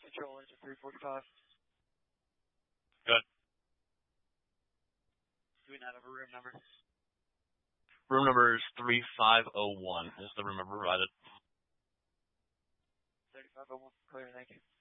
Control engine 345. Good. Do we not have a room number? Room number is 3501 is the room number provided. 3501. Clear, thank you.